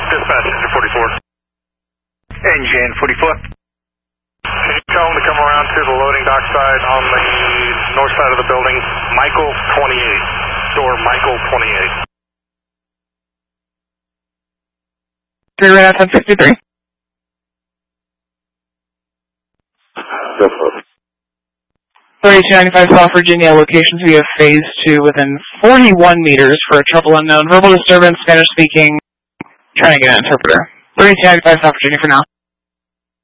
Dispatch, engine 44. Engine 44. Can you tell them to come around to the loading dock side on the north side of the building, Michael 28, door Michael 28. 3 right out 1063. Go for it. 3295 South Virginia, location to be of phase 2 within 41 meters for a trouble unknown. Verbal disturbance, Spanish speaking. Trying to get an interpreter. 3295 South Virginia for now.